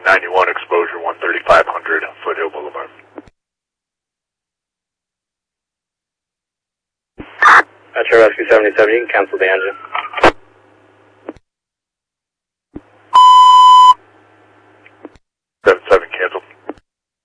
91 exposure 13500 Foothill Boulevard. Metro Rescue 77, you can cancel the engine.